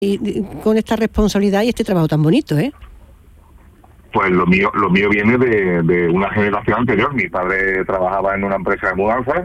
con esta responsabilidad y este trabajo tan bonito, ¿eh? Pues lo mío viene de una generación anterior. Mi padre trabajaba en una empresa de mudanzas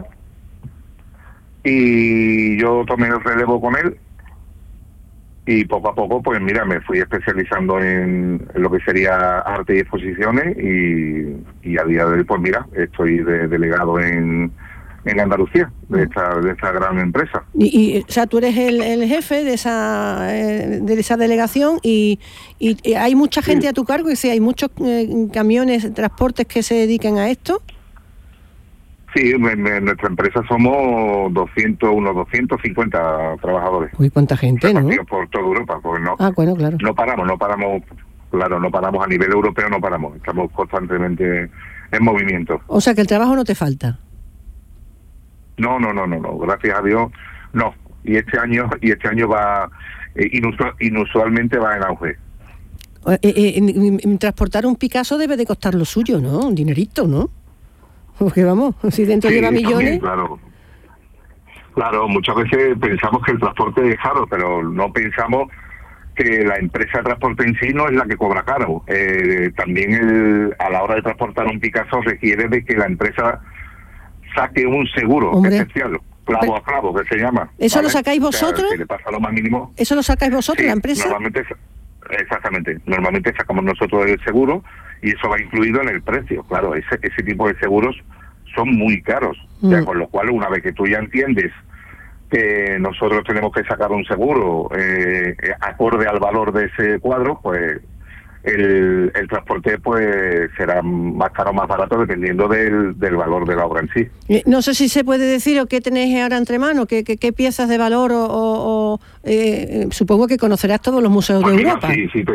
y yo tomé el relevo con él y poco a poco, pues mira, me fui especializando en lo que sería arte y exposiciones y a día de hoy, pues mira, estoy delegado en Andalucía, de esta gran empresa. O sea, tú eres el jefe de esa delegación y hay mucha gente a tu cargo, y si hay muchos camiones, transportes que se dedican a esto. Sí, en nuestra empresa somos unos 250 trabajadores. Uy, cuánta gente, ¿no? Por toda Europa, pues no. Bueno, claro. No paramos, claro, no paramos a nivel europeo, no paramos, estamos constantemente en movimiento. O sea, que el trabajo no te falta. No, gracias a Dios, no. Y este año va, inusualmente va en auge. Transportar un Picasso debe de costar lo suyo, ¿no? Un dinerito, ¿no? Porque vamos, si dentro lleva millones. También, claro, muchas veces pensamos que el transporte es caro, pero no pensamos que la empresa de transporte en sí no es la que cobra caro. También a la hora de transportar un Picasso requiere de que la empresa saque un seguro especial, clavo a clavo, que se llama. ¿Eso ¿vale? ¿Lo sacáis vosotros? O sea, que le pasa lo más mínimo. ¿Eso lo sacáis vosotros, la empresa? Exactamente. Normalmente sacamos nosotros el seguro y eso va incluido en el precio. Claro, ese tipo de seguros son muy caros. O sea, con lo cual, una vez que tú ya entiendes que nosotros tenemos que sacar un seguro acorde al valor de ese cuadro, pues el transporte pues será más caro o más barato dependiendo del valor de la obra en sí. No sé si se puede decir o qué tenéis ahora entre manos, qué piezas de valor supongo que conocerás todos los museos de Europa.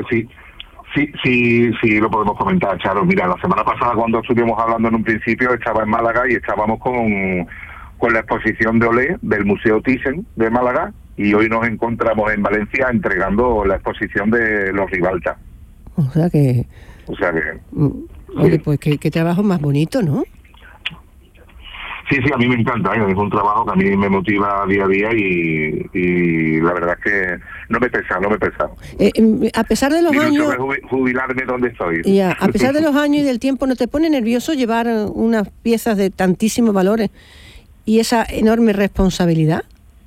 Sí, lo podemos comentar, Charo. Mira, la semana pasada cuando estuvimos hablando en un principio estaba en Málaga y estábamos con la exposición de Olé del Museo Thyssen de Málaga y hoy nos encontramos en Valencia entregando la exposición de los Ribalta. O sea que... Oye, pues qué trabajo más bonito, ¿no? Sí, a mí me encanta, es un trabajo que a mí me motiva día a día y la verdad es que no me pesa. A pesar de los años... jubilarme donde estoy. Ya, a pesar de los años y del tiempo, ¿no te pone nervioso llevar unas piezas de tantísimos valores y esa enorme responsabilidad?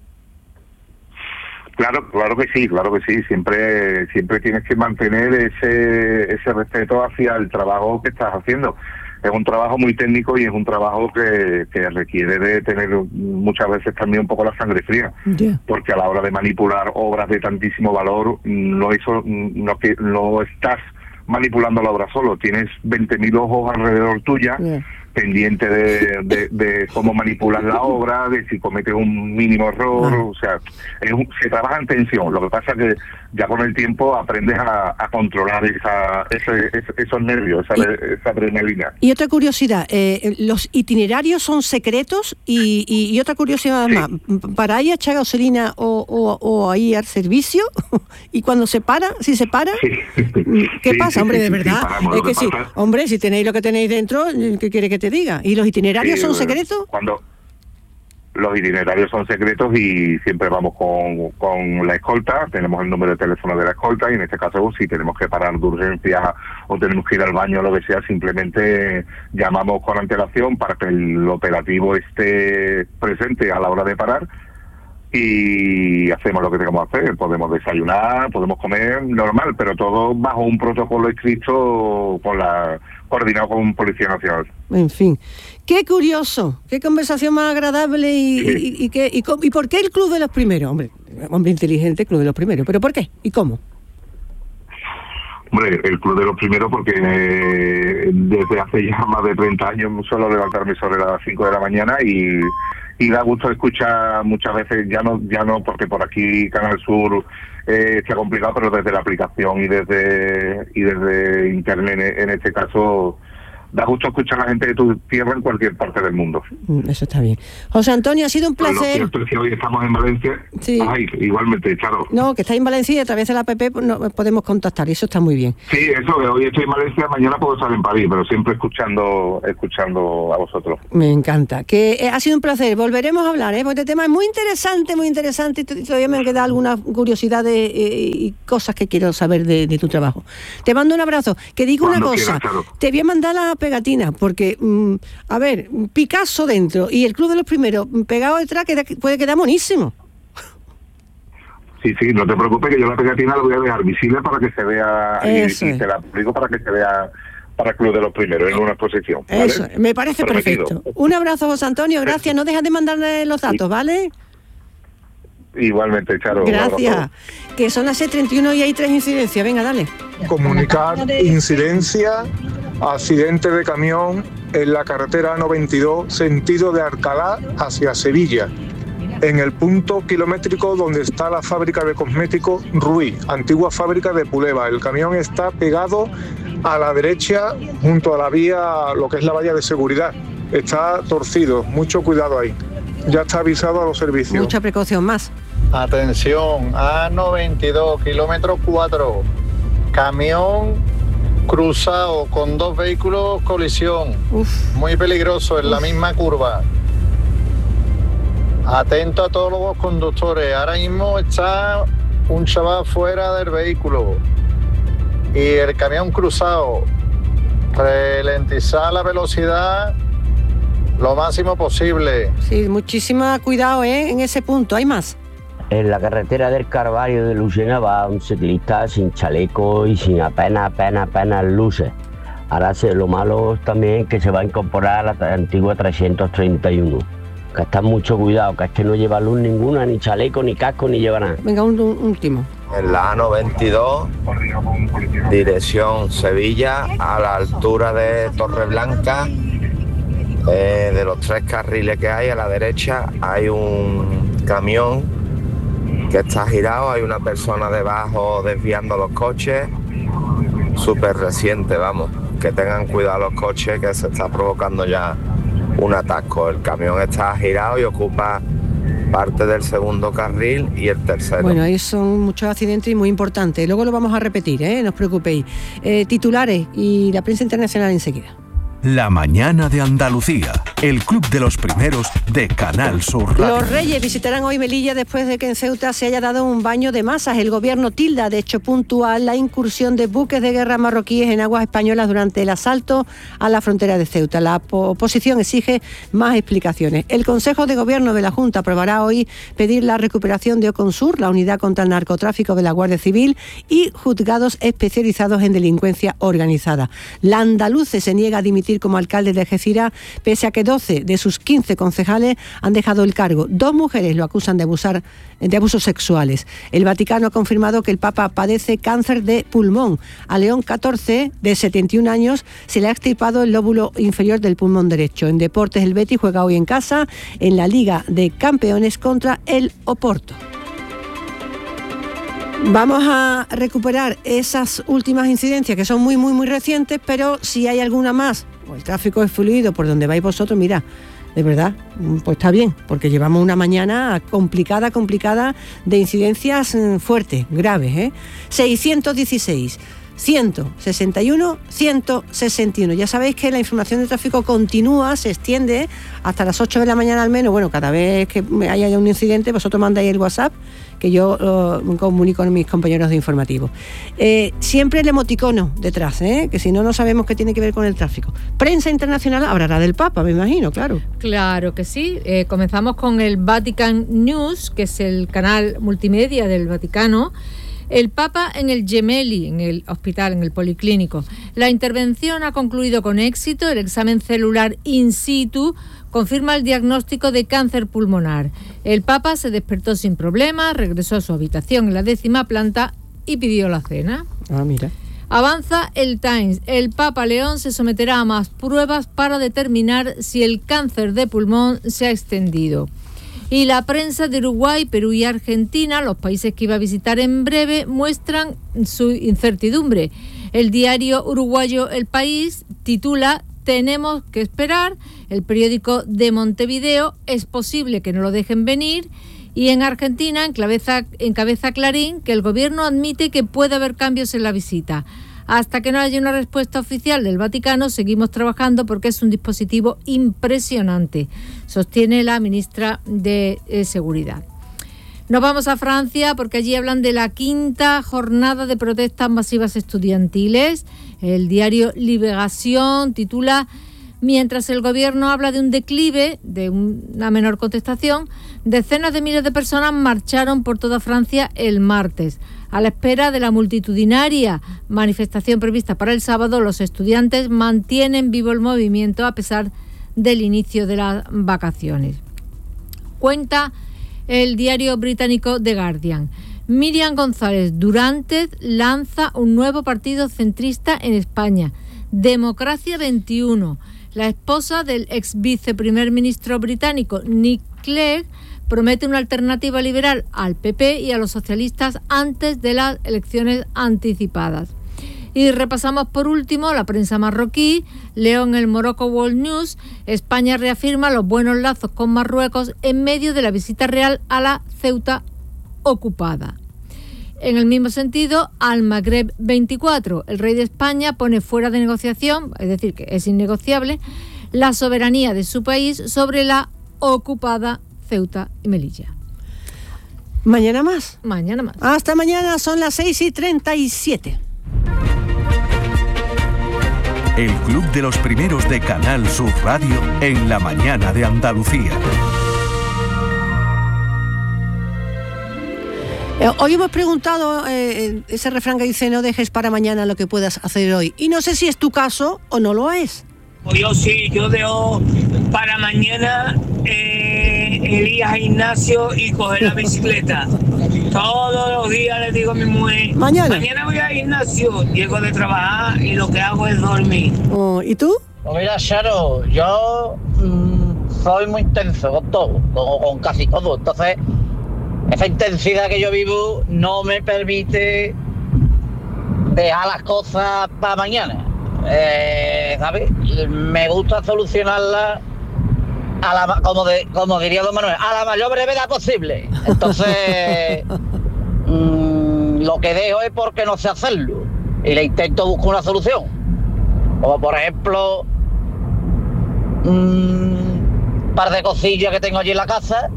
Claro que sí. Siempre tienes que mantener ese respeto hacia el trabajo que estás haciendo. Es un trabajo muy técnico y es un trabajo que requiere de tener muchas veces también un poco la sangre fría. Yeah. Porque a la hora de manipular obras de tantísimo valor, no estás manipulando la obra solo, tienes 20.000 ojos alrededor tuya. Yeah. Pendiente de cómo manipular la obra, de si comete un mínimo error, o sea, se trabaja en tensión. Lo que pasa es que ya con el tiempo aprendes a controlar esos nervios, esa adrenalina. Y otra curiosidad, ¿los itinerarios son secretos? Y otra curiosidad más, ¿para ir a echar gasolina o a ir al servicio? ¿Y cuando si se para, qué pasa? Hombre, de verdad, es que sí, hombre, si tenéis lo que tenéis dentro, ¿qué quiere que te diga? ¿Y los itinerarios son secretos? Cuando los itinerarios son secretos y siempre vamos con la escolta, tenemos el número de teléfono de la escolta y en este caso si tenemos que parar de urgencia o tenemos que ir al baño o lo que sea, simplemente llamamos con antelación para que el operativo esté presente a la hora de parar y hacemos lo que tengamos que hacer. Podemos desayunar, podemos comer normal, pero todo bajo un protocolo estricto coordinado con Policía Nacional. En fin, qué curioso, qué conversación más agradable y ¿por qué el Club de los Primeros? Hombre inteligente, Club de los Primeros, ¿pero por qué? ¿Y cómo? Hombre, el Club de los Primeros porque desde hace ya más de 30 años suelo levantarme sobre las 5 de la mañana y da gusto escuchar muchas veces, ya no porque por aquí Canal Sur está complicado, pero desde la aplicación y desde internet en este caso da gusto escuchar a la gente de tu tierra en cualquier parte del mundo. Eso está bien. José Antonio, ha sido un placer. Lo cierto es que hoy estamos en Valencia. Sí. Ay, igualmente, claro. No, que estáis en Valencia y a través de la app podemos contactar, y eso está muy bien. Sí, eso, que hoy estoy en Valencia, mañana puedo estar en París, pero siempre escuchando a vosotros. Me encanta. Que ha sido un placer. Volveremos a hablar, porque este tema es muy interesante, y todavía me han quedado algunas curiosidades y cosas que quiero saber de tu trabajo. Te mando un abrazo. Que digo una cosa, claro. Te voy a mandar la pegatina, porque, a ver, Picasso dentro y el Club de los Primeros pegado detrás puede quedar monísimo. Sí, no te preocupes, que yo la pegatina la voy a dejar visible para que se vea, y te la publico para que se vea para el Club de los Primeros en una exposición, ¿vale? Eso, me parece perfecto. Un abrazo, José Antonio, gracias. No dejas de mandarle los datos, ¿vale? Igualmente, Charo. Gracias. Que son las 6:31 y hay 3 incidencias. Venga, dale. Comunicar incidencia, accidente de camión en la carretera A92, sentido de Alcalá hacia Sevilla, en el punto kilométrico donde está la fábrica de cosméticos Ruiz, antigua fábrica de Puleva. El camión está pegado a la derecha junto a la vía, lo que es la valla de seguridad. Está torcido, mucho cuidado ahí. Ya está avisado a los servicios. Mucha precaución más. Atención, A92, kilómetro 4, camión cruzado con 2 vehículos, colisión. Muy peligroso en la misma curva. Atento a todos los conductores, ahora mismo está un chaval fuera del vehículo y el camión cruzado. Ralentizar la velocidad lo máximo posible. Sí, muchísimo cuidado, en ese punto. ¿Hay más? En la carretera del Carvalho de Lucena va un ciclista sin chaleco y sin apenas luces. Ahora lo malo también que se va a incorporar a la antigua 331. Que está mucho cuidado, que es que no lleva luz ninguna, ni chaleco, ni casco, ni lleva nada. Venga, un último. En la A92, dirección Sevilla, a la altura de Torreblanca, de los 3 carriles que hay a la derecha, hay un camión que está girado, hay una persona debajo desviando los coches, súper reciente, vamos, que tengan cuidado los coches, que se está provocando ya un atasco. El camión está girado y ocupa parte del segundo carril y el tercero. Bueno, ahí son muchos accidentes y muy importantes. Luego lo vamos a repetir, no os preocupéis. Titulares y la prensa internacional enseguida. La mañana de Andalucía, el Club de los Primeros de Canal Sur Radio. Los Reyes visitarán hoy Melilla después de que en Ceuta se haya dado un baño de masas. El gobierno tilda de hecho puntual la incursión de buques de guerra marroquíes en aguas españolas durante el asalto a la frontera de Ceuta. La oposición exige más explicaciones. El Consejo de Gobierno de la Junta aprobará hoy pedir la recuperación de Oconsur, la unidad contra el narcotráfico de la Guardia Civil, y juzgados especializados en delincuencia organizada. La Andaluce se niega a dimitir como alcalde de Algeciras, pese a que 12 de sus 15 concejales han dejado el cargo. 2 mujeres lo acusan de abusos sexuales. El Vaticano ha confirmado que el Papa padece cáncer de pulmón. A León XIV, de 71 años, se le ha extirpado el lóbulo inferior del pulmón derecho. En deportes, el Betis juega hoy en casa en la Liga de Campeones contra el Oporto. Vamos a recuperar esas últimas incidencias que son muy, muy, muy recientes, pero si hay alguna más, o el tráfico es fluido por donde vais vosotros, mira, de verdad, pues está bien, porque llevamos una mañana complicada de incidencias fuertes, graves, 616, 161, 161. Ya sabéis que la información de tráfico continúa, se extiende hasta las 8 de la mañana al menos. Bueno, cada vez que haya un incidente, vosotros mandáis el WhatsApp, que yo comunico con mis compañeros de informativo. Siempre el emoticono detrás, que si no, no sabemos qué tiene que ver con el tráfico. Prensa internacional hablará del Papa, me imagino, claro. Claro que sí. Comenzamos con el Vatican News, que es el canal multimedia del Vaticano. El Papa en el Gemelli, en el hospital, en el policlínico. La intervención ha concluido con éxito. El examen celular in situ confirma el diagnóstico de cáncer pulmonar. El Papa se despertó sin problemas, regresó a su habitación en la 10ª planta y pidió la cena. Mira. Avanza el Times. El Papa León se someterá a más pruebas para determinar si el cáncer de pulmón se ha extendido. Y la prensa de Uruguay, Perú y Argentina, los países que iba a visitar en breve, muestran su incertidumbre. El diario uruguayo El País titula tenemos que esperar. El periódico de Montevideo, es posible que no lo dejen venir. Y en Argentina encabeza Clarín que el gobierno admite que puede haber cambios en la visita. Hasta que no haya una respuesta oficial del Vaticano, seguimos trabajando porque es un dispositivo impresionante, sostiene la ministra de Seguridad. Nos vamos a Francia porque allí hablan de la 5ª jornada de protestas masivas estudiantiles. El diario Libération titula: mientras el gobierno habla de un declive, de una menor contestación, decenas de miles de personas marcharon por toda Francia el martes. A la espera de la multitudinaria manifestación prevista para el sábado, los estudiantes mantienen vivo el movimiento a pesar del inicio de las vacaciones. Cuenta el diario británico The Guardian. Miriam González Durantes lanza un nuevo partido centrista en España, Democracia 21. La esposa del ex viceprimer ministro británico Nick Clegg promete una alternativa liberal al PP y a los socialistas antes de las elecciones anticipadas. Y repasamos por último la prensa marroquí. Leo en el Morocco World News: España reafirma los buenos lazos con Marruecos en medio de la visita real a la Ceuta ocupada. En el mismo sentido, Al Magreb 24, el rey de España pone fuera de negociación, es decir, que es innegociable, la soberanía de su país sobre la ocupada Ceuta y Melilla. ¿Mañana más? Mañana más. Hasta mañana, son las 6:37. El Club de los Primeros de Canal Sur Radio en la mañana de Andalucía. Hoy hemos preguntado ese refrán que dice: no dejes para mañana lo que puedas hacer hoy. Y no sé si es tu caso o no lo es. Yo sí, yo dejo para mañana el ir al gimnasio y coger la bicicleta. Todos los días le digo a mi mujer: mañana voy al gimnasio, llego de trabajar y lo que hago es dormir. ¿Y tú? Pues mira, Charo, yo soy muy intenso con todo, con casi todo. Entonces, esa intensidad que yo vivo no me permite dejar las cosas para mañana. ¿Sabes? Me gusta solucionarla como diría don Manuel, a la mayor brevedad posible. Entonces, lo que dejo es porque no sé hacerlo y le intento buscar una solución. Como por ejemplo, un par de cosillas que tengo allí en la casa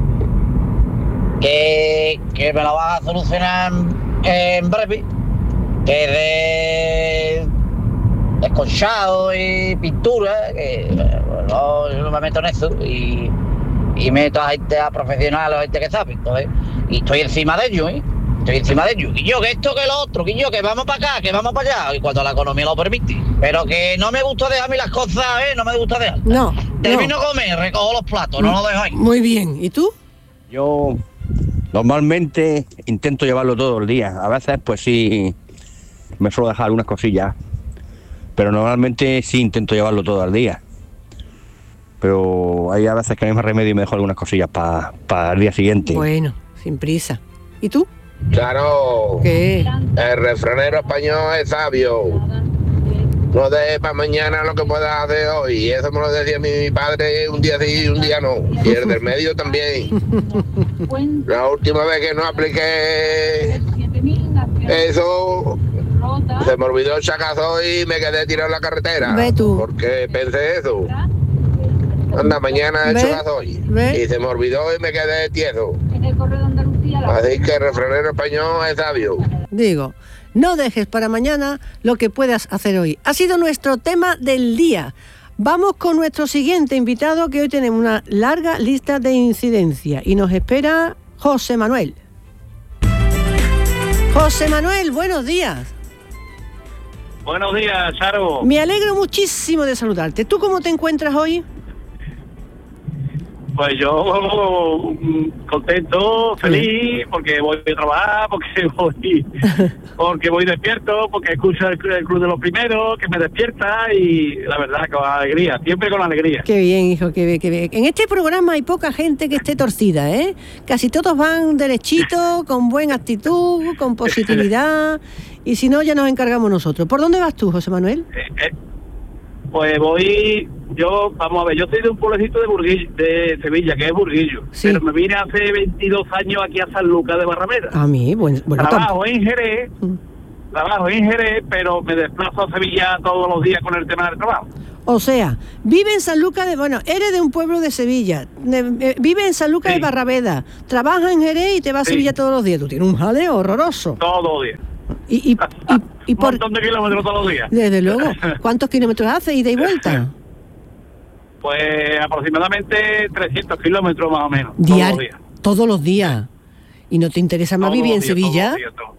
que me lo van a solucionar en breve, que de desconchado y pintura, que yo no me meto en eso y meto a gente, a profesionales, a gente que sabe. Entonces, y estoy encima de ellos, estoy encima de ellos. Y yo, que esto, que lo otro, que yo, que vamos para acá, que vamos para allá, y cuando la economía lo permite. Pero que no me gusta dejarme las cosas, no me gusta dejar. No. Termino de comer, recojo los platos, no lo dejo ahí. Muy bien. ¿Y tú? Yo normalmente intento llevarlo todo el día. A veces, pues sí, me suelo dejar algunas cosillas. Pero normalmente sí intento llevarlo todo el día. Pero hay a veces que no hay más remedio y me dejo algunas cosillas para el día siguiente. Bueno, sin prisa. ¿Y tú? Claro. ¿Qué? El refranero español es sabio. No dejes para mañana lo que puedas hacer hoy. Y eso me lo decía mi padre, un día sí y un día no. Y el del medio también. La última vez que no apliqué eso, se me olvidó el chacazo y me quedé tirado en la carretera. Ve tú. Porque pensé eso. Anda, mañana el chacazoy. Y se me olvidó y me quedé tieso. Así que el refranero español es sabio. Digo, no dejes para mañana lo que puedas hacer hoy. Ha sido nuestro tema del día. Vamos con nuestro siguiente invitado, que hoy tenemos una larga lista de incidencia y nos espera José Manuel. José Manuel, buenos días. Buenos días, Charo. Me alegro muchísimo de saludarte. ¿Tú cómo te encuentras hoy? Pues yo contento, feliz, porque voy a trabajar, porque voy despierto, porque escucho el Club de los Primeros, que me despierta, y la verdad, con alegría, siempre con alegría. Qué bien, hijo, qué bien. En este programa hay poca gente que esté torcida, ¿eh? Casi todos van derechito, con buena actitud, con positividad, y si no, ya nos encargamos nosotros. ¿Por dónde vas tú, José Manuel? Pues voy, vamos a ver, yo soy de un pueblecito de Sevilla, que es Burguillo, sí. Pero me vine hace 22 años aquí a San Lucas de Barrameda. A mí, bueno, trabajo en Jerez, pero me desplazo a Sevilla todos los días con el tema del trabajo. O sea, vive en San Lucas eres de un pueblo de Sevilla, vive en San Lucas de Barrameda, trabaja en Jerez y te vas a Sevilla todos los días. Tú tienes un jaleo horroroso. Todos los días. Y un montón de kilómetros todos los días. Desde luego. ¿Cuántos kilómetros hace ida y vuelta? Pues aproximadamente 300 kilómetros más o menos. Todos los días. ¿Y no te interesa más vivir en Sevilla?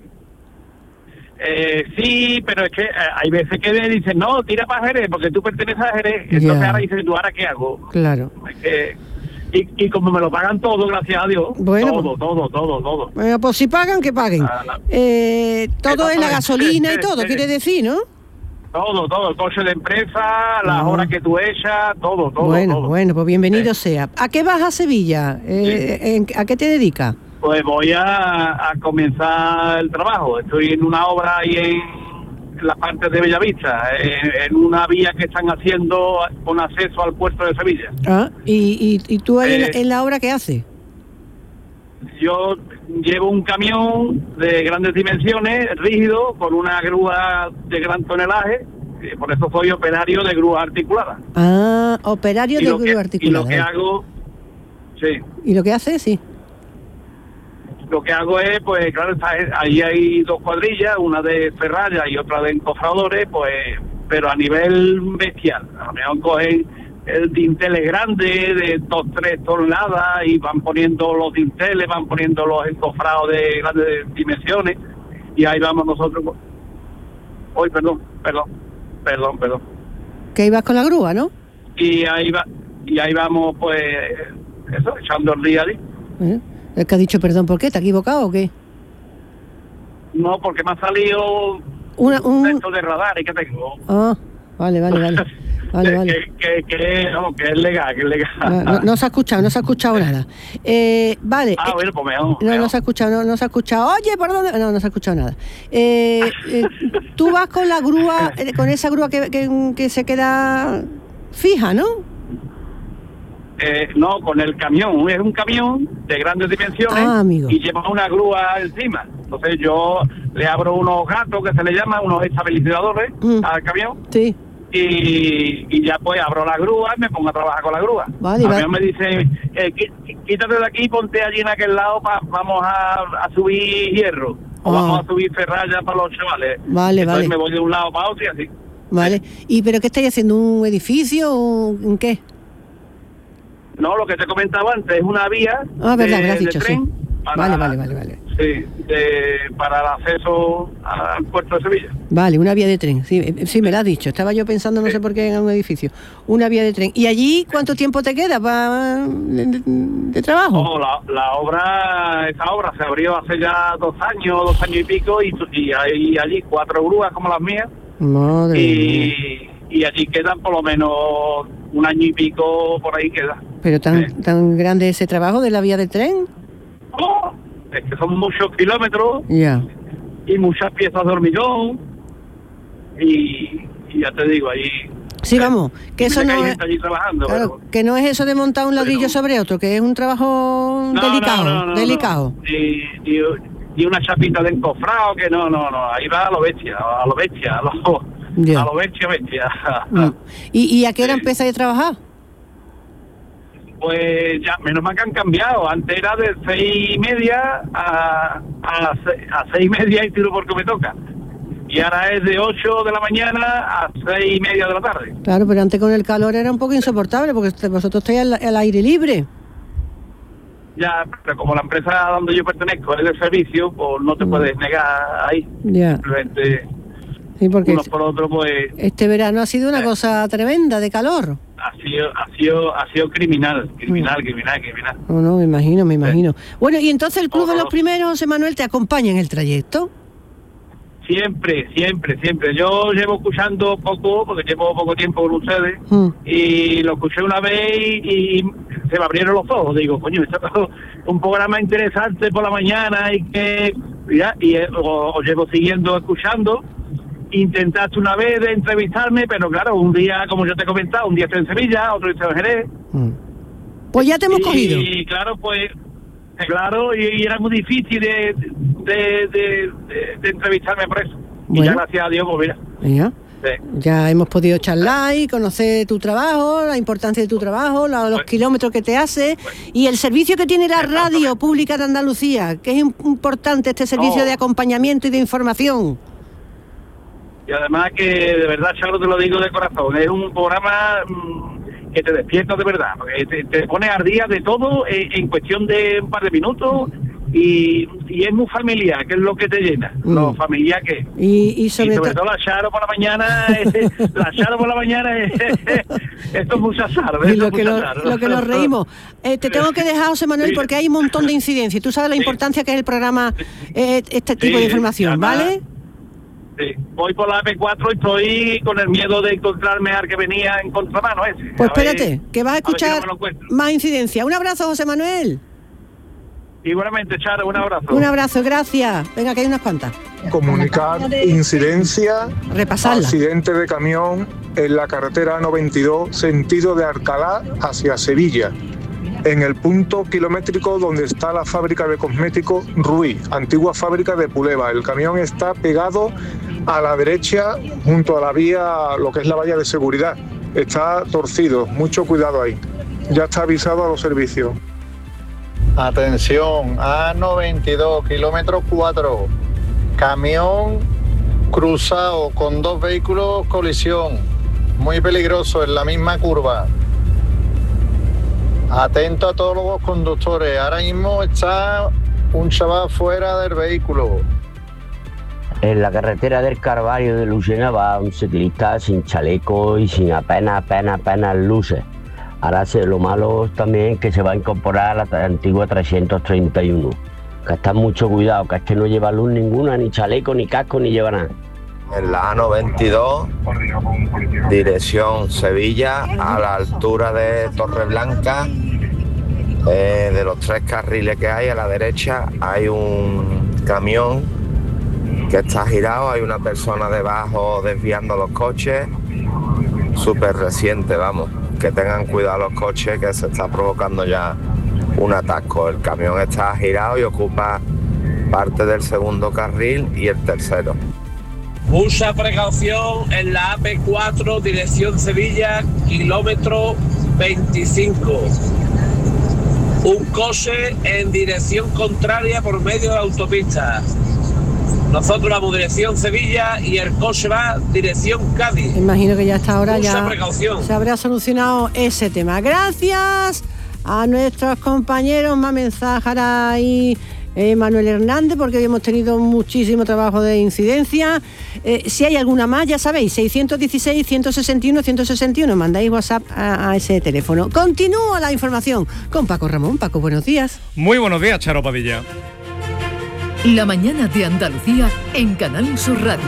Sí, pero es que hay veces que me dicen, no, tira para Jerez, porque tú perteneces a Jerez. Entonces ahora dices, ¿tú ahora qué hago? Claro. Y como me lo pagan todo, gracias a Dios, bueno, todo. Bueno, pues si pagan, que paguen. Todo es la gasolina y todo, quiere decir, ¿no? Todo, el coche de empresa, las horas que tú echas, todo. Bueno, pues bienvenido sea. ¿A qué vas a Sevilla? ¿A qué te dedicas? Pues voy a comenzar el trabajo. Estoy en una obra ahí en la parte de Bellavista, en una vía que están haciendo con acceso al puerto de Sevilla. ¿Y tú ahí en la obra qué haces? Yo llevo un camión de grandes dimensiones, rígido, con una grúa de gran tonelaje, por eso soy operario de grúa articulada. Operario de grúa articulada. Y lo que hago, sí. ¿Y lo que haces? Sí. Lo que hago es, pues claro, ahí hay dos cuadrillas, una de ferralla y otra de encofradores, pues, pero a nivel bestial. A lo mejor cogen el dintel grande de 2-3 toneladas y van poniendo los dinteles, van poniendo los encofrados de grandes dimensiones y ahí vamos nosotros. Uy, perdón. Que ibas con la grúa, ¿no? Y ahí vamos, pues, eso, echando el día ahí. ¿El que ha dicho perdón por qué? ¿Te has equivocado o qué? No, porque me ha salido un texto de radar y que tengo. Vale. Que es legal, No se ha escuchado nada. Vale. Bueno, pues mejor. No se ha escuchado. Oye, ¿por dónde? No se ha escuchado nada. Tú vas con la grúa, con esa grúa que se queda fija, ¿no? No, con el camión. Es un camión de grandes dimensiones y lleva una grúa encima. Entonces yo le abro unos gatos que se le llaman, unos estabilizadores al camión. Sí. Y ya pues abro la grúa y me pongo a trabajar con la grúa. Vale, a mí me dice, quítate de aquí, ponte allí en aquel lado, vamos a subir hierro. O vamos a subir ferralla para los chavales. Entonces me voy de un lado para otro y así. Vale. ¿Y pero qué estáis haciendo? ¿Un edificio o un qué? No, lo que te comentaba antes es una vía de tren. Sí. Vale. Sí, para el acceso al puerto de Sevilla. Vale, una vía de tren. Sí, me lo has dicho. Estaba yo pensando, no sé por qué, en un edificio. Una vía de tren. ¿Y allí cuánto tiempo te queda de trabajo? No, esa obra se abrió hace ya 2 años y pico, y hay allí 4 grúas como las mías. Madre mía. Y allí quedan por lo menos 1 año y pico, por ahí queda. ¿Pero tan grande ese trabajo de la vía de tren? Es que son muchos kilómetros y muchas piezas de hormigón y ya te digo, ahí... Sí, vamos, que eso no es... Allí trabajando, claro, que no es eso de montar un ladrillo sobre otro, que es un trabajo delicado. Y una chapita de encofrado, que no, ahí va a lo bestia. ¿Y a qué hora empezáis a trabajar? Pues ya, menos mal que han cambiado. Antes era de 6:30 a 6:30 y tiro porque me toca. Y ahora es de 8 de la mañana a 6:30 de la tarde. Claro, pero antes con el calor era un poco insoportable porque vosotros estáis al aire libre. Ya, pero como la empresa donde yo pertenezco es de servicio, pues no te puedes negar ahí. Ya. Simplemente sí, porque uno por otro, pues... Este verano ha sido una cosa tremenda de calor. Ha sido criminal. No, me imagino. Bueno, y entonces el Club de los Primeros, José Manuel, ¿te acompaña en el trayecto? Siempre. Yo llevo escuchando poco, porque llevo poco tiempo con ustedes, y lo escuché una vez y se me abrieron los ojos. Digo, coño, esto es un programa interesante por la mañana y os llevo siguiendo, escuchando, intentaste una vez de entrevistarme, pero claro, un día, como yo te he comentado, un día estoy en Sevilla, otro día estoy en Jerez. Pues ya te hemos cogido. Y claro, pues, y era muy difícil de entrevistarme por eso. Bueno. Y ya gracias a Dios, pues mira. Ya. Sí. Ya hemos podido charlar y conocer tu trabajo, la importancia de tu trabajo, los kilómetros que te hace y el servicio que tiene la radio pública de Andalucía, que es importante este servicio de acompañamiento y de información. Y además que de verdad, Charo, te lo digo de corazón, es un programa que te despierta de verdad, porque te pone al día de todo en cuestión de un par de minutos. Y es muy familiar, que es lo que te llena, lo familiar que es. Y sobre todo la Charo por la mañana, esto es mucha azar. Y lo que nos reímos. Te tengo que dejar, José Manuel, porque hay un montón de incidencias. Tú sabes la importancia que es el programa, este tipo de información, ¿vale? Sí, voy por la AP4 y estoy con el miedo de encontrarme al que venía en contramano ese. Pues espérate, que vas a escuchar más incidencias. Un abrazo, José Manuel. Igualmente, Charo, un abrazo. Un abrazo, gracias. Venga, que hay unas cuantas. Comunicar incidencia, repasarla. Accidente de camión en la carretera A92, sentido de Alcalá hacia Sevilla, en el punto kilométrico donde está la fábrica de cosméticos Ruiz, antigua fábrica de Puleva. El camión está pegado a la derecha junto a la vía, lo que es la valla de seguridad. Está torcido, mucho cuidado ahí. Ya está avisado a los servicios. Atención, A92, kilómetro 4, camión cruzado con 2 vehículos, colisión, muy peligroso en la misma curva. Atento a todos los conductores, ahora mismo está un chaval fuera del vehículo. En la carretera del Calvario de Lucena va un ciclista sin chaleco y sin apenas luces. Ahora lo malo también que se va a incorporar a la antigua 331. Que está mucho cuidado, que es que no lleva luz ninguna, ni chaleco, ni casco, ni lleva nada. En la A92, dirección Sevilla, a la altura de Torreblanca, de los 3 carriles que hay a la derecha, hay un camión que está girado, hay una persona debajo desviando los coches, súper reciente, vamos. Que tengan cuidado los coches, que se está provocando ya un atasco. El camión está girado y ocupa parte del segundo carril y el tercero. Mucha precaución en la AP4, dirección Sevilla, kilómetro 25. Un coche en dirección contraria por medio de la autopista. Nosotros vamos dirección Sevilla y el coche va dirección Cádiz. Imagino que ya hasta ahora ya precaución. Se habrá solucionado ese tema. Gracias a nuestros compañeros Mamen Zájara y Manuel Hernández, porque hoy hemos tenido muchísimo trabajo de incidencia. Si hay alguna más, ya sabéis, 616-161-161, mandáis WhatsApp a ese teléfono. Continúa la información con Paco Ramón. Paco, buenos días. Muy buenos días, Charo Padilla. La mañana de Andalucía en Canal Sur Radio.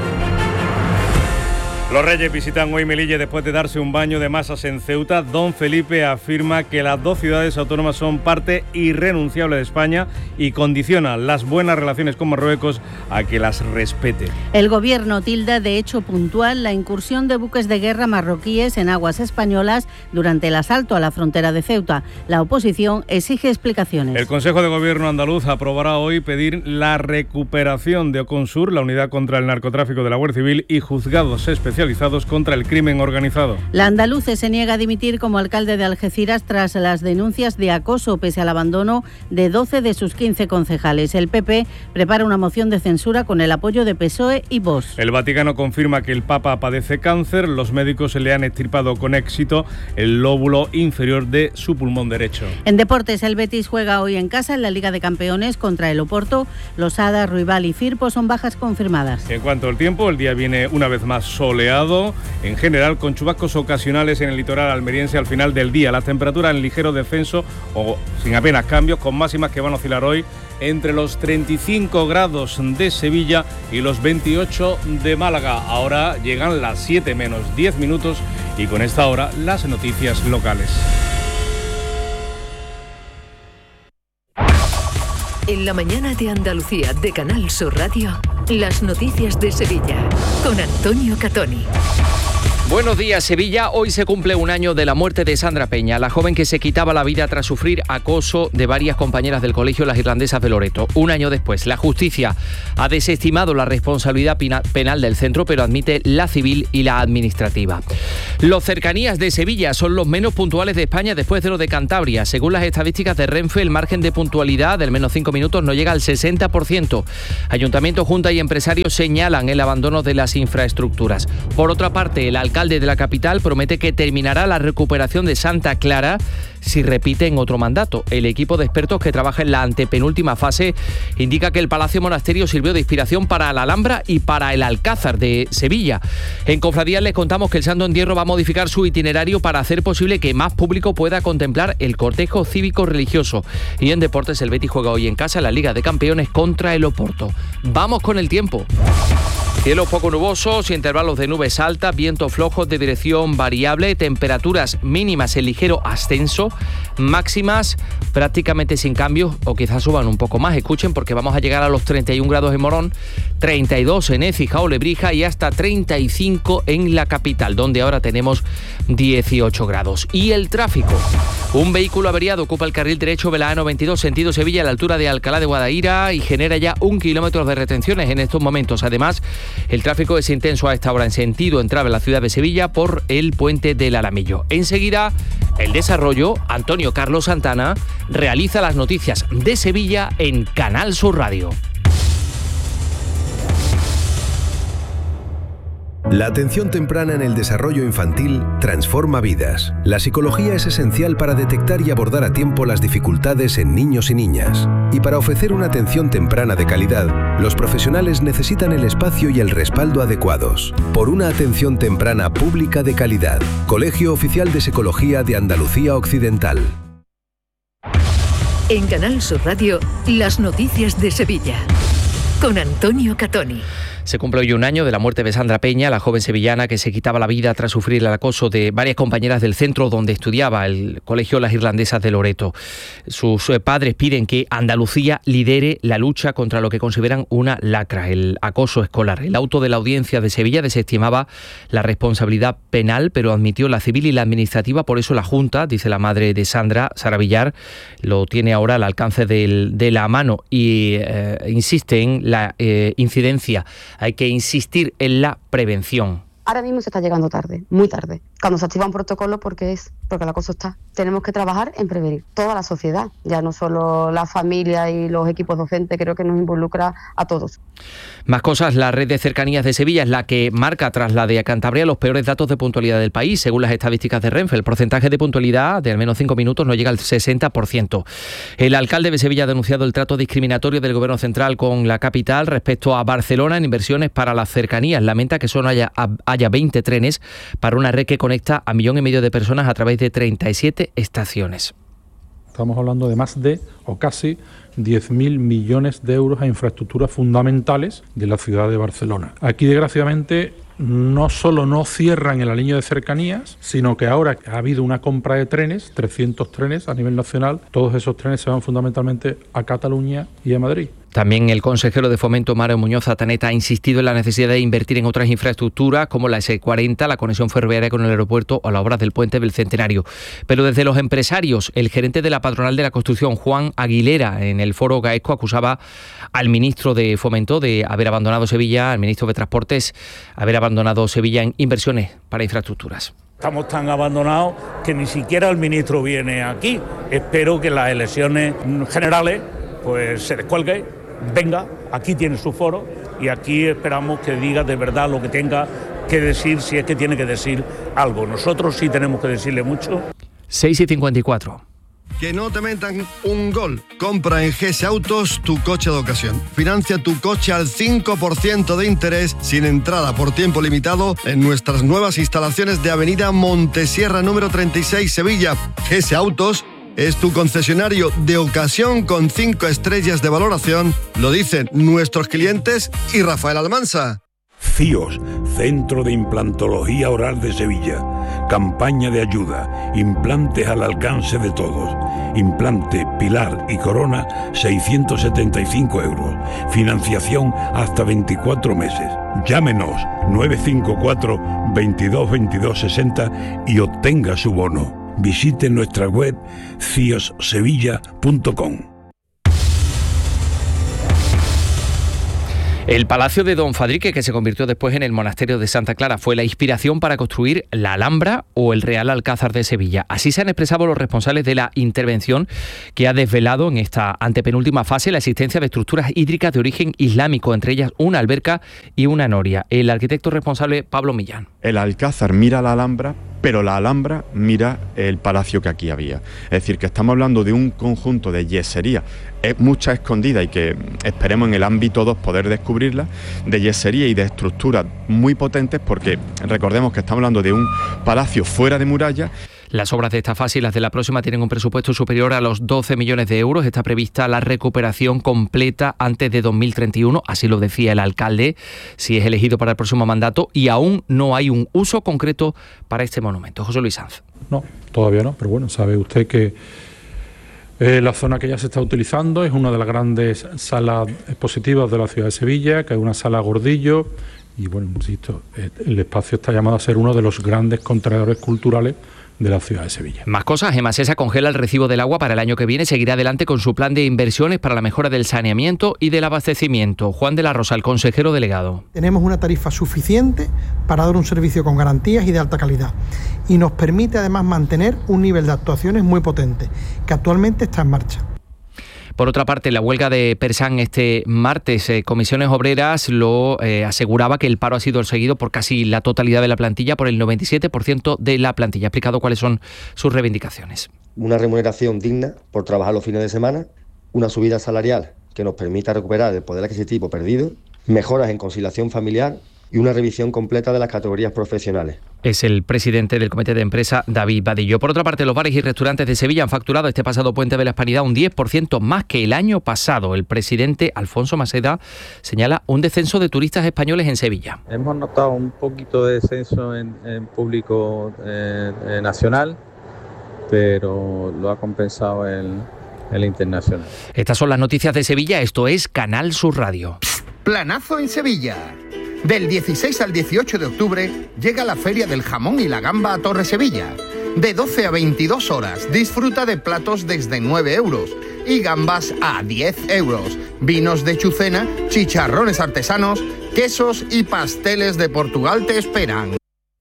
Los Reyes visitan hoy Melilla después de darse un baño de masas en Ceuta. Don Felipe afirma que las 2 ciudades autónomas son parte irrenunciable de España y condiciona las buenas relaciones con Marruecos a que las respete. El gobierno tilda de hecho puntual la incursión de buques de guerra marroquíes en aguas españolas durante el asalto a la frontera de Ceuta. La oposición exige explicaciones. El Consejo de Gobierno andaluz aprobará hoy pedir la recuperación de Oconsur, la unidad contra el narcotráfico de la Guardia Civil, y juzgados especializados contra el crimen organizado. La andaluce se niega a dimitir como alcalde de Algeciras tras las denuncias de acoso pese al abandono de 12 de sus 15 concejales. El PP prepara una moción de censura con el apoyo de PSOE y Vox. El Vaticano confirma que el Papa padece cáncer. Los médicos le han extirpado con éxito el lóbulo inferior de su pulmón derecho. En deportes, el Betis juega hoy en casa en la Liga de Campeones contra el Oporto. Losada, Ruibal y Firpo son bajas confirmadas. En cuanto al tiempo, el día viene una vez más soleado, en general con chubascos ocasionales en el litoral almeriense al final del día. Las temperaturas en ligero descenso o sin apenas cambios, con máximas que van a oscilar hoy entre los 35 grados de Sevilla y los 28 de Málaga. Ahora llegan las 7 menos 10 minutos y con esta hora las noticias locales. En la mañana de Andalucía de Canal Sur Radio, las noticias de Sevilla con Antonio Catoni. Buenos días, Sevilla. Hoy se cumple un año de la muerte de Sandra Peña, la joven que se quitaba la vida tras sufrir acoso de varias compañeras del colegio Las Irlandesas de Loreto. Un año después, la justicia ha desestimado la responsabilidad penal del centro, pero admite la civil y la administrativa. Los cercanías de Sevilla son los menos puntuales de España después de lo de Cantabria. Según las estadísticas de Renfe, el margen de puntualidad del menos 5 minutos no llega al 60%. Ayuntamiento, Junta y empresarios señalan el abandono de las infraestructuras. Por otra parte, el alcalde de la capital promete que terminará la recuperación de Santa Clara si repite en otro mandato. El equipo de expertos que trabaja en la antepenúltima fase indica que el Palacio Monasterio sirvió de inspiración para la Alhambra y para el Alcázar de Sevilla. En Cofradías les contamos que el Santo Entierro va a modificar su itinerario para hacer posible que más público pueda contemplar el cortejo cívico-religioso. Y en deportes, el Betis juega hoy en casa en la Liga de Campeones contra el Oporto. Vamos con el tiempo. Cielos poco nubosos, intervalos de nubes altas, vientos flojos de dirección variable, temperaturas mínimas en ligero ascenso, máximas prácticamente sin cambios o quizás suban un poco más. Escuchen, porque vamos a llegar a los 31 grados en Morón, 32 en Écija o Lebrija y hasta 35 en la capital, donde ahora tenemos 18 grados. Y el tráfico. Un vehículo averiado ocupa el carril derecho de la A92 sentido Sevilla a la altura de Alcalá de Guadaira y genera ya 1 kilómetro de retenciones en estos momentos. Además, el tráfico es intenso a esta hora en sentido entrada en la ciudad de Sevilla por el puente del Alamillo. Enseguida, el desarrollo. Antonio Carlos Santana realiza las noticias de Sevilla en Canal Sur Radio. La atención temprana en el desarrollo infantil transforma vidas. La psicología es esencial para detectar y abordar a tiempo las dificultades en niños y niñas. Y para ofrecer una atención temprana de calidad, los profesionales necesitan el espacio y el respaldo adecuados. Por una atención temprana pública de calidad. Colegio Oficial de Psicología de Andalucía Occidental. En Canal Sur Radio, las noticias de Sevilla con Antonio Catoni. Se cumple hoy un año de la muerte de Sandra Peña, la joven sevillana que se quitaba la vida tras sufrir el acoso de varias compañeras del centro donde estudiaba, el colegio Las Irlandesas de Loreto. Sus padres piden que Andalucía lidere la lucha contra lo que consideran una lacra, el acoso escolar. El auto de la audiencia de Sevilla desestimaba la responsabilidad penal, pero admitió la civil y la administrativa. Por eso la Junta, dice la madre de Sandra, Sara Villar, lo tiene ahora al alcance de la mano y insiste en la incidencia. Hay que insistir en la prevención. Ahora mismo se está llegando tarde, muy tarde. Cuando se activa un protocolo, porque el acoso está. Tenemos que trabajar en prevenir toda la sociedad, ya no solo la familia y los equipos docentes, creo que nos involucra a todos. Más cosas, la red de cercanías de Sevilla es la que marca, tras la de Cantabria, los peores datos de puntualidad del país. Según las estadísticas de Renfe, el porcentaje de puntualidad de al menos 5 minutos no llega al 60%. El alcalde de Sevilla ha denunciado el trato discriminatorio del Gobierno central con la capital respecto a Barcelona en inversiones para las cercanías. Lamenta que solo haya 20 trenes para una red que conecta a 1,5 millones de personas a través de 37 estaciones. Estamos hablando de más de, o casi, 10.000 millones de euros a infraestructuras fundamentales de la ciudad de Barcelona. Aquí, desgraciadamente, no solo no cierran en la línea de cercanías, sino que ahora ha habido una compra de trenes, 300 trenes a nivel nacional. Todos esos trenes se van fundamentalmente a Cataluña y a Madrid. También el consejero de Fomento, Mario Muñoz Ataneta, ha insistido en la necesidad de invertir en otras infraestructuras como la S40, la conexión ferroviaria con el aeropuerto o las obras del puente del Centenario. Pero desde los empresarios, el gerente de la patronal de la construcción, Juan Aguilera, en el foro Gaesco acusaba al ministro de Fomento de haber abandonado Sevilla, al ministro de Transportes, haber abandonado Sevilla en inversiones para infraestructuras. Estamos tan abandonados que ni siquiera el ministro viene aquí. Espero que las elecciones generales pues se descuelgue. Venga, aquí tiene su foro y aquí esperamos que diga de verdad lo que tenga que decir, si es que tiene que decir algo. Nosotros sí tenemos que decirle mucho. 6:54. Que no te metan un gol. Compra en GS Autos tu coche de ocasión. Financia tu coche al 5% de interés sin entrada por tiempo limitado en nuestras nuevas instalaciones de Avenida Montesierra número 36 Sevilla. GS Autos es tu concesionario de ocasión con 5 estrellas de valoración, lo dicen nuestros clientes y Rafael Almansa. CIOS, Centro de Implantología Oral de Sevilla. Campaña de ayuda. Implantes al alcance de todos. Implante, pilar y corona, 675 euros. Financiación hasta 24 meses. Llámenos 954 22 22 60 y obtenga su bono. Visite nuestra web ciossevilla.com. El Palacio de Don Fadrique, que se convirtió después en el Monasterio de Santa Clara, fue la inspiración para construir la Alhambra o el Real Alcázar de Sevilla. Así se han expresado los responsables de la intervención, que ha desvelado en esta antepenúltima fase la existencia de estructuras hídricas de origen islámico, entre ellas una alberca y una noria. El arquitecto responsable, Pablo Millán. El Alcázar mira la Alhambra, pero la Alhambra mira el palacio que aquí había. Es decir, que estamos hablando de un conjunto de yesería, mucha escondida y que esperemos en el ámbito 2 poder descubrirla, de yesería y de estructuras muy potentes, porque recordemos que estamos hablando de un palacio fuera de muralla. Las obras de esta fase y las de la próxima tienen un presupuesto superior a los 12 millones de euros. Está prevista la recuperación completa antes de 2031, así lo decía el alcalde, si es elegido para el próximo mandato, y aún no hay un uso concreto para este monumento. José Luis Sanz. No, todavía no, pero bueno, sabe usted que la zona que ya se está utilizando es una de las grandes salas expositivas de la ciudad de Sevilla, que es una sala Gordillo, y bueno, insisto, el espacio está llamado a ser uno de los grandes contenedores culturales de la ciudad de Sevilla. Más cosas. Emasesa congela el recibo del agua para el año que viene. Seguirá adelante con su plan de inversiones para la mejora del saneamiento y del abastecimiento. Juan de la Rosa, el consejero delegado. Tenemos una tarifa suficiente para dar un servicio con garantías y de alta calidad. Y nos permite además mantener un nivel de actuaciones muy potente, que actualmente está en marcha. Por otra parte, la huelga de Persán este martes, Comisiones Obreras lo aseguraba que el paro ha sido seguido por casi la totalidad de la plantilla, por el 97% de la plantilla. Ha explicado cuáles son sus reivindicaciones. Una remuneración digna por trabajar los fines de semana, una subida salarial que nos permita recuperar el poder adquisitivo perdido, mejoras en conciliación familiar y una revisión completa de las categorías profesionales. Es el presidente del comité de empresa, David Vadillo. Por otra parte, los bares y restaurantes de Sevilla han facturado este pasado Puente de la Hispanidad un 10% más que el año pasado. El presidente, Alfonso Maseda, señala un descenso de turistas españoles en Sevilla. Hemos notado un poquito de descenso en público nacional, pero lo ha compensado el internacional. Estas son las noticias de Sevilla. Esto es Canal Sur Radio. Planazo en Sevilla. Del 16 al 18 de octubre llega la Feria del Jamón y la Gamba a Torre Sevilla. De 12 a 22 horas disfruta de platos desde 9 euros y gambas a 10 euros. Vinos de Chucena, chicharrones artesanos, quesos y pasteles de Portugal te esperan.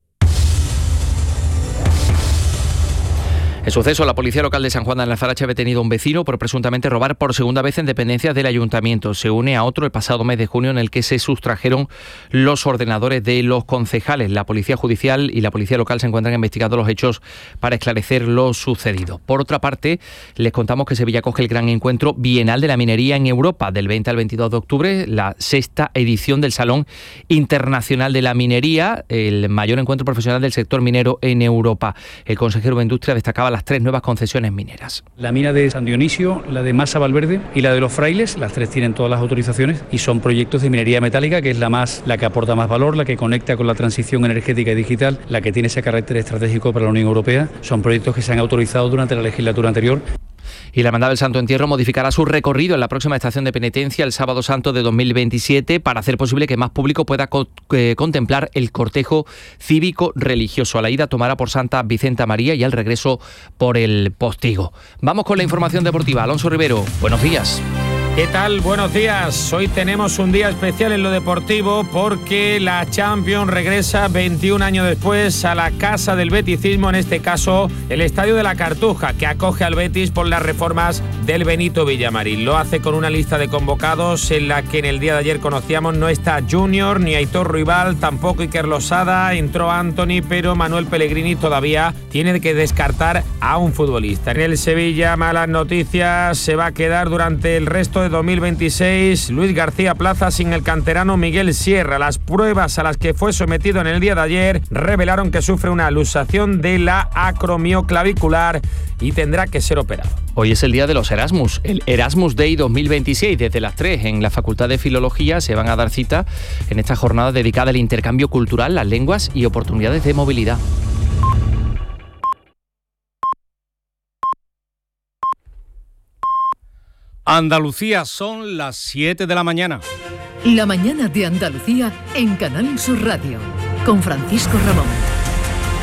En suceso, la Policía Local de San Juan de Alzarache ha detenido a un vecino por presuntamente robar por segunda vez en dependencias del ayuntamiento. Se une a otro el pasado mes de junio en el que se sustrajeron los ordenadores de los concejales. La Policía Judicial y la Policía Local se encuentran investigando los hechos para esclarecer lo sucedido. Por otra parte, les contamos que Sevilla acoge el gran encuentro bienal de la minería en Europa. Del 20 al 22 de octubre, la 6ª edición del Salón Internacional de la Minería, el mayor encuentro profesional del sector minero en Europa. El consejero de Industria destacaba las 3 nuevas concesiones mineras. La mina de San Dionisio, la de Masa Valverde y la de Los Frailes, las 3 tienen todas las autorizaciones y son proyectos de minería metálica, que es la que aporta más valor, la que conecta con la transición energética y digital, la que tiene ese carácter estratégico para la Unión Europea. Son proyectos que se han autorizado durante la legislatura anterior. Y la Hermandad del Santo Entierro modificará su recorrido en la próxima estación de penitencia el Sábado Santo de 2027 para hacer posible que más público pueda contemplar el cortejo cívico-religioso. A la ida tomará por Santa Vicenta María y al regreso por el Postigo. Vamos con la información deportiva. Alonso Rivero, buenos días. ¿Qué tal? Buenos días. Hoy tenemos un día especial en lo deportivo porque la Champions regresa 21 años después a la casa del beticismo, en este caso el Estadio de la Cartuja, que acoge al Betis por las reformas del Benito Villamarín. Lo hace con una lista de convocados en la que en el día de ayer conocíamos no está Junior ni Aitor Ruibal, tampoco Iker Losada, entró Anthony, pero Manuel Pellegrini todavía tiene que descartar a un futbolista. En el Sevilla, malas noticias, se va a quedar durante el resto de 2026 Luis García Plaza sin el canterano Miguel Sierra. Las pruebas a las que fue sometido en el día de ayer revelaron que sufre una luxación de la acromioclavicular y tendrá que ser operado. Hoy es el día de los Erasmus, el Erasmus Day 2026. Desde las 3 en la Facultad de Filología se van a dar cita en esta jornada dedicada al intercambio cultural, las lenguas y oportunidades de movilidad. Andalucía, son las 7 de la mañana. La mañana de Andalucía en Canal Sur Radio, con Francisco Ramón.